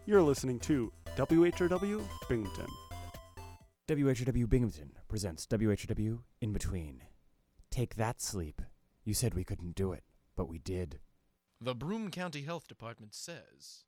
You're listening to WHRW Binghamton. WHRW Binghamton presents WHRW In Between. Take that, sleep. You said we couldn't do it, but we did. The Broome County Health Department says...